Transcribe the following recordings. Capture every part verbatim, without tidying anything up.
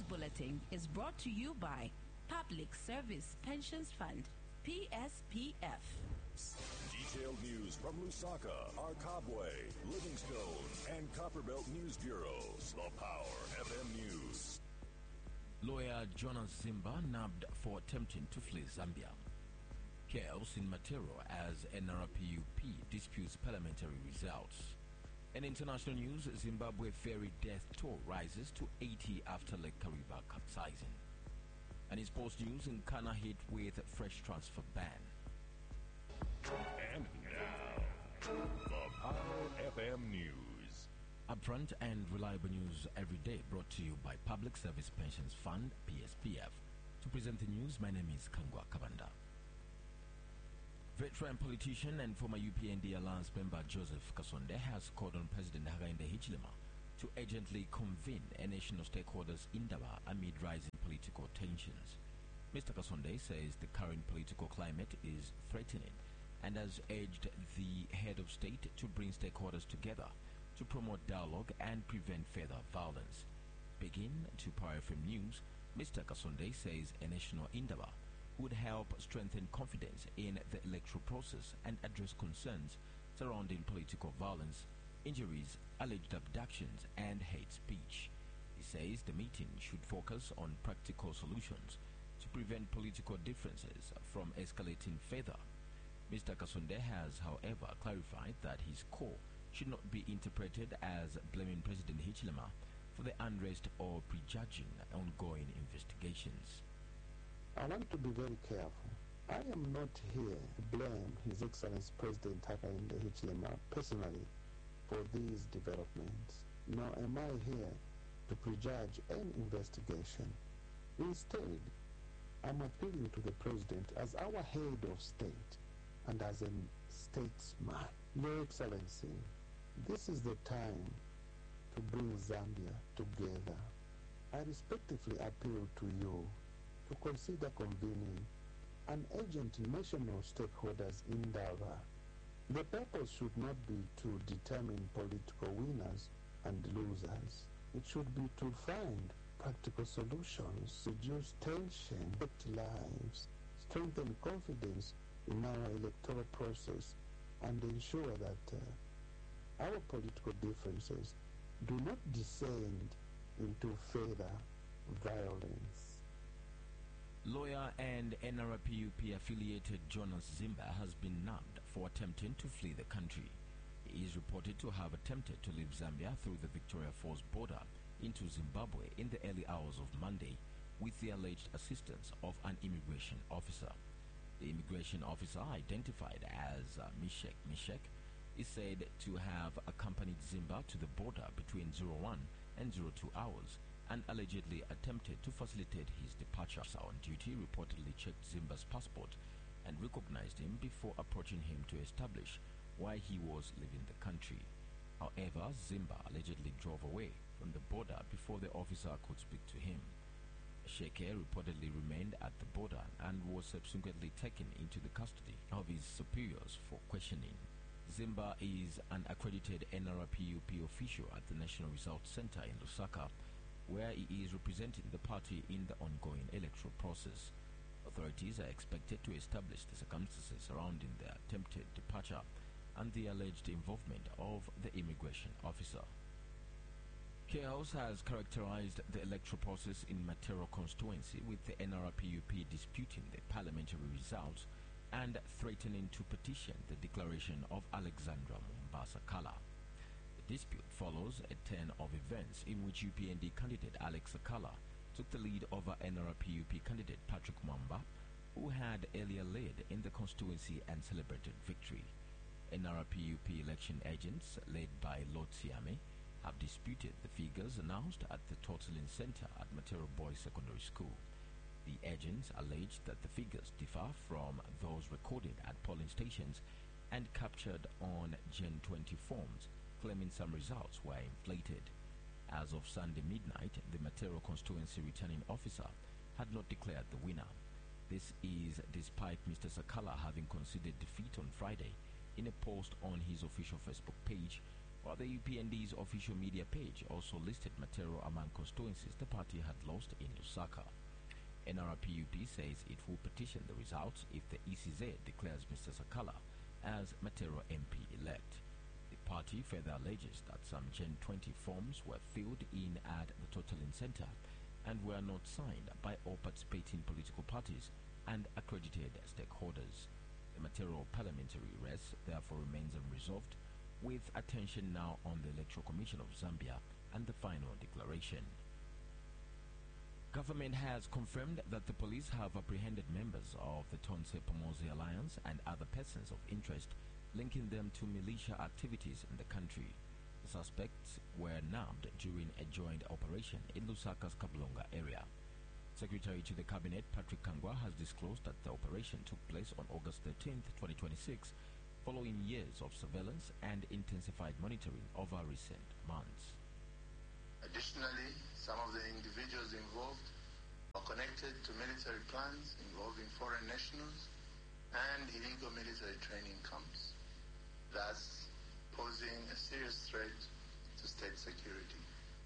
Bulletin is brought to you by Public Service Pensions Fund, P S P F. Detailed news from Lusaka, Arkabwe, Livingstone, and Copperbelt News Bureaus. The Power F M News. Lawyer Jonas Zimba nabbed for attempting to flee Zambia. Chaos in Matero as N R P U P disputes parliamentary results. In international news, Zimbabwe ferry death toll rises to eighty after Lake Kariba capsizing. And in sports news, Nkana hit with fresh transfer ban. And now, the Power F M News. Upfront and reliable news every day, brought to you by Public Service Pensions Fund, P S P F. To present the news, my name is Kangwa Kabanda. Veteran politician and former U P N D Alliance member Joseph Kasonde has called on President Hakainde Hichilema to urgently convene a national stakeholders Indaba amid rising political tensions. Mister Kasonde says the current political climate is threatening and has urged the head of state to bring stakeholders together to promote dialogue and prevent further violence. Speaking to Power F M News, Mister Kasonde says a national Indaba would help strengthen confidence in the electoral process and address concerns surrounding political violence, injuries, alleged abductions, and hate speech. He says the meeting should focus on practical solutions to prevent political differences from escalating further. Mister Kasonde has, however, clarified that his call should not be interpreted as blaming President Hichilema for the unrest or prejudging ongoing investigations. I want to be very careful. I am not here to blame His Excellency President Hakainde Hichilema personally for these developments, nor am I here to prejudge any investigation. Instead, I'm appealing to the President as our head of state and as a statesman. Your Excellency, this is the time to bring Zambia together. I respectfully appeal to you to consider convening an urgent national stakeholders Indaba. The purpose should not be to determine political winners and losers. It should be to find practical solutions, reduce tension, protect lives, strengthen confidence in our electoral process, and ensure that uh, our political differences do not descend into further violence. Lawyer and N R P U P affiliated Jonas Zimba has been nabbed for attempting to flee the country. He is reported to have attempted to leave Zambia through the Victoria Falls border into Zimbabwe in the early hours of Monday with the alleged assistance of an immigration officer. The immigration officer, identified as uh, Mishek Mishek, is said to have accompanied Zimba to the border between zero one and zero two hours and allegedly attempted to facilitate his departure. Officer on duty reportedly checked Zimba's passport and recognized him before approaching him to establish why he was leaving the country. However, Zimba allegedly drove away from the border before the officer could speak to him. Sheke reportedly remained at the border and was subsequently taken into the custody of his superiors for questioning. Zimba is an accredited N R P U P official at the National Results Center in Lusaka, where he is representing the party in the ongoing electoral process. Authorities are expected to establish the circumstances surrounding the attempted departure and the alleged involvement of the immigration officer. Chaos has characterized the electoral process in Matero constituency, with the N R P U P disputing the parliamentary results and threatening to petition the declaration of Alexandra Mombasa Kala. The dispute follows a turn of events in which U P N D candidate Alex Sakala took the lead over N R P U P candidate Patrick Mwamba, who had earlier led in the constituency and celebrated victory. N R P U P election agents, led by Lord Siame, have disputed the figures announced at the Totaling Center at Matero Boys Secondary School. The agents alleged that the figures differ from those recorded at polling stations and captured on Gen twenty forms, claiming some results were inflated. As of Sunday midnight, the Matero constituency returning officer had not declared the winner. This is despite Mister Sakala having conceded defeat on Friday in a post on his official Facebook page While the U P N D's official media page also listed Matero among constituencies the party had lost in Lusaka. N R P U P says it will petition the results if the E C Z declares Mister Sakala as Matero M P-elect. The party further alleges that some Gen twenty forms were filled in at the Totalin Center and were not signed by all participating political parties and accredited stakeholders. The Matero parliamentary race therefore remains unresolved, with attention now on the Electoral Commission of Zambia and the final declaration. Government has confirmed that the police have apprehended members of the Tonse Pomozi Alliance and other persons of interest, linking them to militia activities in the country. The suspects were nabbed during a joint operation in Lusaka's Kabulonga area. Secretary to the Cabinet Patrick Kangwa has disclosed that the operation took place on August thirteenth, twenty twenty-six, following years of surveillance and intensified monitoring over recent months. Additionally, some of the individuals involved are connected to military plans involving foreign nationals and illegal military training camps, thus posing a serious threat to state security.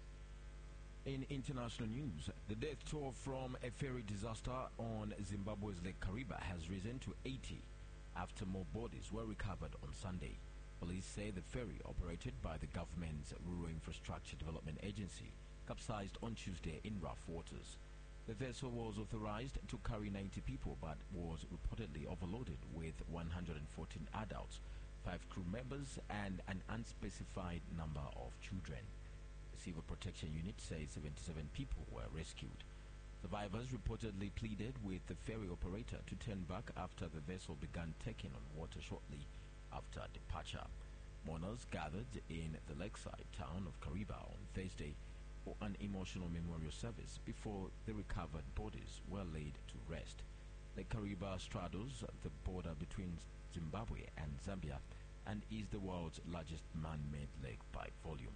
In international news, the death toll from a ferry disaster on Zimbabwe's Lake Kariba has risen to eighty after more bodies were recovered on Sunday. Police say the ferry, operated by the government's Rural Infrastructure Development Agency, capsized on Tuesday in rough waters. The vessel was authorized to carry ninety people but was reportedly overloaded with one hundred fourteen adults, five crew members, and an unspecified number of children. The Civil Protection Unit says seventy-seven people were rescued. Survivors reportedly pleaded with the ferry operator to turn back after the vessel began taking on water shortly after departure. Mourners gathered in the lakeside town of Kariba on Thursday for an emotional memorial service before the recovered bodies were laid to rest. Lake Kariba straddles the border between Zimbabwe and Zambia and is the world's largest man-made lake by volume.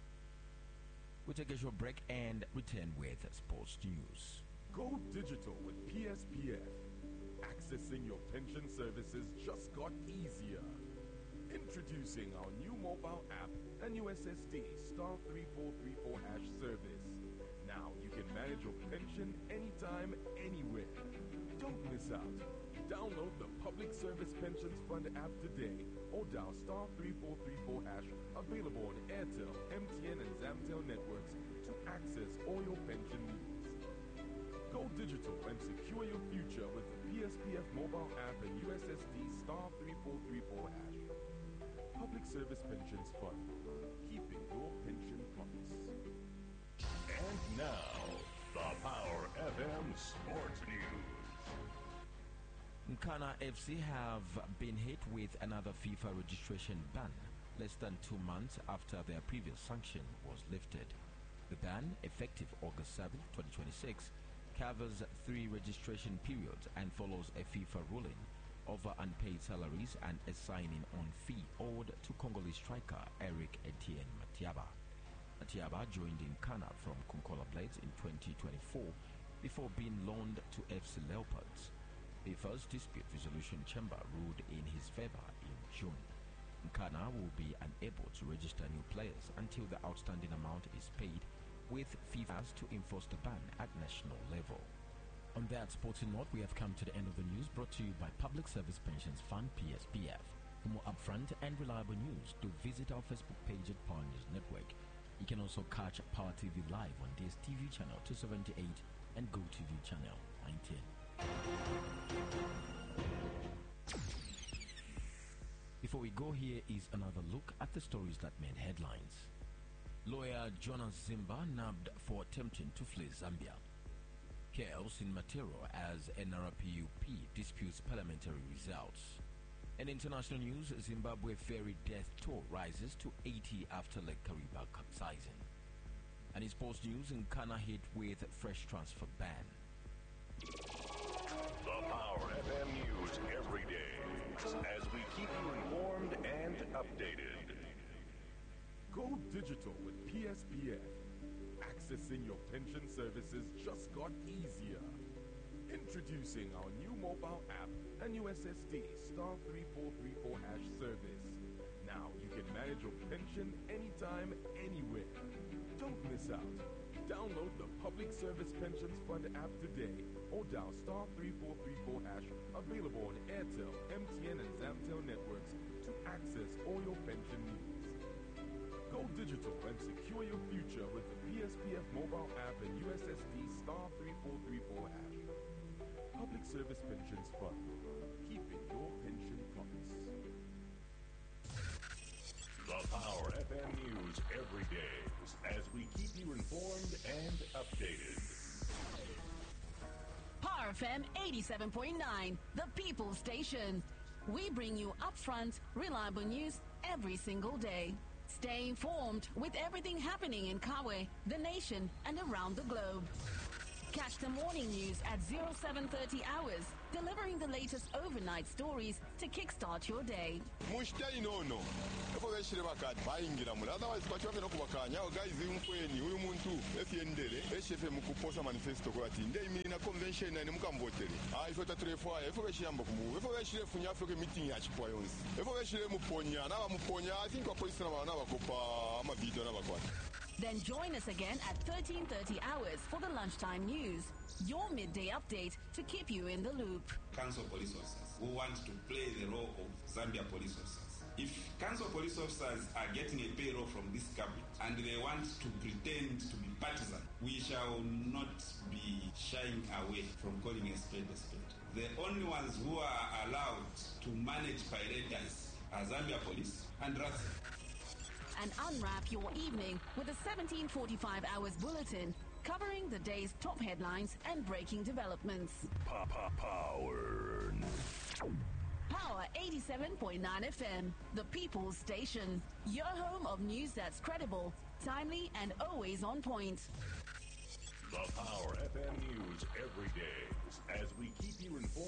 We take a short break and return with sports news. Go digital with P S P F. Accessing your pension services just got easier. Introducing our new mobile app and U S S D star three four three four hash service. Now you can manage your pension anytime, anywhere. Don't miss out. Download the Public Service Pensions Fund app today or dial star three four three four hash, available on Airtel, M T N and Zamtel networks to access all your pension needs. Go digital and secure your future with the P S P F mobile app and U S S D star three four three four hash. Public Service Pensions Fund, keeping your pension promise. And now, the Power F M Sports News. Nkana F C have been hit with another FIFA registration ban less than two months after their previous sanction was lifted. The ban, effective August seventh, twenty twenty-six, covers three registration periods and follows a FIFA ruling over unpaid salaries and a signing-on fee owed to Congolese striker Eric Etienne Matiaba. Matiaba joined Nkana from Kunkola Blades in twenty twenty-four before being loaned to F C Leopards. FIFA's dispute resolution chamber ruled in his favor in June. Nkana will be unable to register new players until the outstanding amount is paid, with FIFA to enforce the ban at national level. On that sporting note, we have come to the end of the news, brought to you by Public Service Pensions Fund, P S P F. For more upfront and reliable news, do visit our Facebook page at Power News Network. You can also catch Power T V live on D S T V channel two seventy-eight and Go T V channel nineteen. Before we go, here is another look at the stories that made headlines. Lawyer Jonas Zimba nabbed for attempting to flee Zambia. Chaos in Matero as N R P U P disputes parliamentary results. In international news, Zimbabwe ferry death toll rises to eighty after Lake Kariba capsizing. And in sports news, Nkana hit with fresh transfer ban. The Power F M News every day, as we keep you informed and updated. Go digital with P S P F. Accessing your pension services just got easier. Introducing our new mobile app and U S S D star three four three four hash service. Now Now you can manage your pension anytime, anywhere. Don't miss out. Download the Public Service Pensions Fund app today or dial star three four three four hash, available on Airtel, M T N, and Zamtel networks to access all your pension needs. Go digital and secure your future with the P S P F mobile app and U S S D star three four three four hash. Public Service Pensions Fund, keeping your pension promise. The Power F M News every day as we keep you informed and updated. Power F M eighty-seven point nine, the People Station. We bring you upfront, reliable news every single day. Stay informed with everything happening in Kawe, the nation, and around the globe. Catch the morning news at oh seven thirty hours, delivering the latest overnight stories to kickstart your day. Mushtai no no. Efo beshire bakati bayingira mula otherwise bachwave no kubakanya guys imfweni uyu muntu efyendele eshefe mukuposa manifesto kwa ati ndey mina convention na mukamvotere. Ah ifo tatrefwa efo beshiyamba kumu. Efo beshire funya afro meeting ya chipwa yonsi. Efo beshire muponya na ba muponya I think kwa police na bana bakopa ama video na bakwata. Then join us again at thirteen thirty hours for the lunchtime news, your midday update to keep you in the loop. Council police officers who want to play the role of Zambia police officers. If council police officers are getting a payroll from this government and they want to pretend to be partisan, we shall not be shying away from calling a spade a spade. The only ones who are allowed to manage pirates are Zambia police and R A S. And unwrap your evening with a seventeen forty-five hours bulletin covering the day's top headlines and breaking developments. Power. Power eighty-seven point nine F M, the People's Station. Your home of news that's credible, timely, and always on point. The Power F M News every day as we keep you informed.